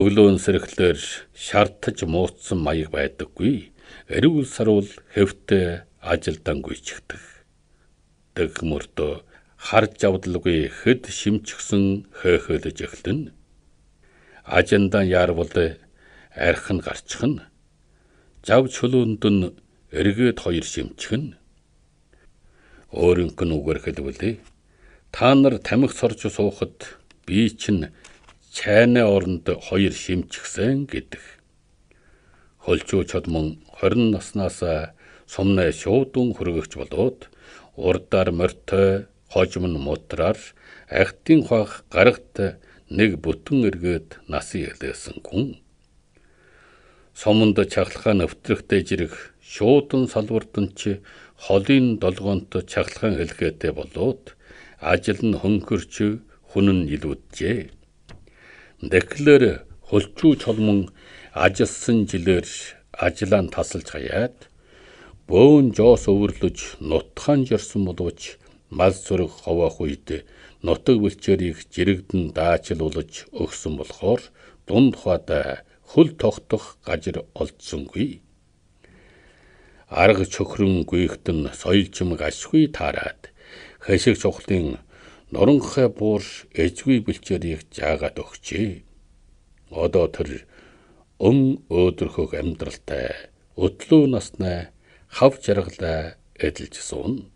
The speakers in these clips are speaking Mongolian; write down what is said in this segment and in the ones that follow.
Өглөөн сэргэлээр шаардаж муутсан маяг байдаггүй. Эрүүл сарвал хэвтэ ажилдан гүйчихдэг. Дэг мөртөө харж авдалгүй хэд шимчгсэн хөөхөлж эхлэн. Ажиндан яарвал архин гарчихна. Жав чөлөөнд нь эргээд хоёр шимчгэн. Өөрөнх нь үгээр хэлбэлээ. Та нар тамхи сорж суухад би чинь чайны оронд хоёр шимчгсэн гэдэг. Хөлчөө чодмон 20 наснаас сумнаа шуудун хүргэгч болоод урдаар мортой хожим нь мутраар ахтын хах гарагт нэг бүтэн эргээд насын ялээсэн хүн. Сомонд чахалхаа нэвтрэхтэй жирэх шуудун салвардан ч холын долгоонт чахалхан хэлгээтэй болоод ажил нь хөнгөрч хүн нь илүүджээ. Дэхлэр хөлчүү чолмон ажилсан жилээр ажлаа тасалж хаяад бөөн жоос өвөрлөж нутхан жирсэн боловч мал зүрх ховоох үед нутаг бэлчээрийг жирэгдэн даачилуулж өгсөн болохоор дунд ухаад хөл тогтох гажир олдсонгүй. Арга чөхрөн гүйхтэн соёлжмаг ашгүй таарад хэшиг чухлын норонхой буур эжгүй бэлчээрийг жаагаад өгчээ. Одоо тэр өдрөхөг амьдралтай өтлөө наснаа хав жаргалаа эдэлж суун.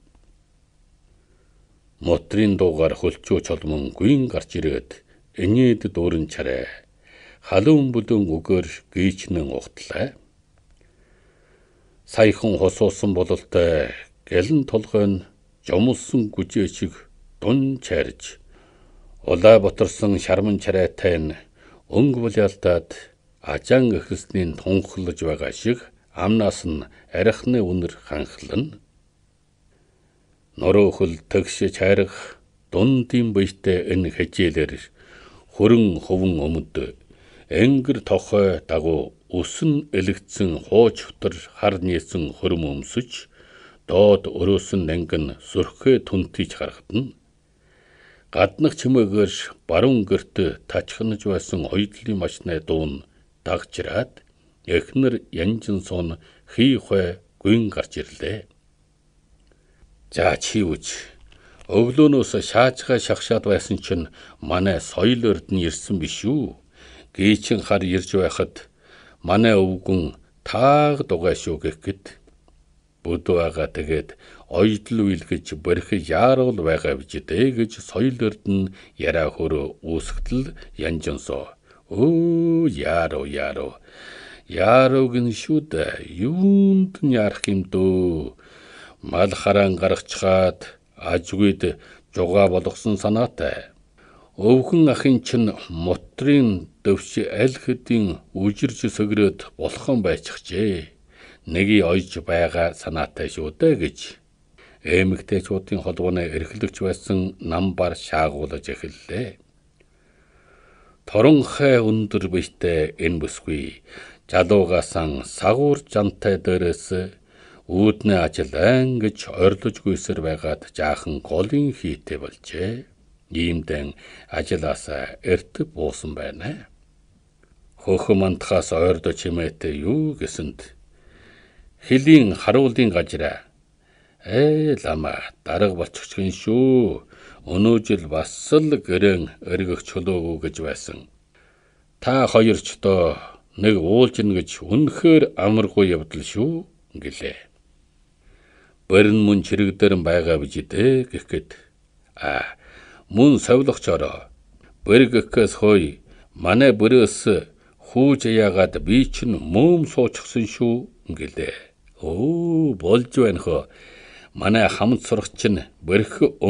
Мотрийн дуугаар хөлчөө чолмон гүйн гарч ирээд энэд дуурин чараа халуун бүдүүн үгээр гийчнэн ухтлаа. Саяхан хосуусан бололтой гэлэн толгойн жомулсан гүжээ шиг дун чарж улаа боторсон шарман чарайтай нь өнгө булялдаад ажаан эхэлсний тунхлаж байгаа шиг амнаас нь архины үнэр ханхлан. Норөөхөл тэгш чайрах дундын биетэй энэ хэжээлэр хөрөн хөвөн өмд энгэр тохой дагуу өсөн элэгдсэн хуучвтар хар нийсэн хөрөм өмсөж доод өрөөсөн нэнгэн сүрхээ түнтийж гаргадна. Гаднах чимээгээр баруун гэрт тачхнаж байсан ойдлын машины дуун дагжраад эхнэр янжин сон хий хой гүйн гарч ирлээ. За чивж өглөөнөөс шаажгаа шахшаад байсан чинь манай соёл ордны ирсэн биш үү? Гийчин хар ирж байхад манай өвгөн тааг дугай шүү гэхэд бүдвага тэгээд ойдл үйлгэж бэрх яарал байгаа бич дээ гэж соёл ордны яраа хөрөө үүсгтэл янжинсоо. Өө яаруу гин шүүд юунд нь ярах юм дөө. Мал хараан гаргачгаад ажгүйд жугаа болгосон санаатай. Өвгөн ахын чинь мотрийн дөвч аль хэдийн үжирж сөгрөөд болохон байчихжээ. Нэгийг ойж байгаа санаатай шүү дээ гэж эмэгтэйчүүдийн холбооны эрхлэгч байсан намбар шаагуулж эхэллээ. Торонхой өндөр биетэй энэ бүсгүй жалуугаасан сагуур жантай дээрээс үүднээ ажил ангиж орилж гүйсэр байгаад жаахан голын хийтэй болжээ. Иймдэн ажилласаа эрт буусан байна. Хөхөн мантахаас ойрдо чимээтэй юу гэсэнд хилийн харуулын гажраа. Лама дарга болчихгэн шүү. Өнөө жил бас л гэрэн эргэх чөлөөгүй гэж байсан. Та хоёр ч доо нэг уулжин гэж үнэхээр амаргүй явдал шүү гэлээ. Бэрн мөн чирэгдэрэн байгаа бич дээ гэхэд мөн совлогчороо бэргэхээс хой манай бүрээс хүүж яагаад би чинь мөөм суучихсан шүү гэлээ. Болж байна хөө. Манай хамт сурагч нь бэрх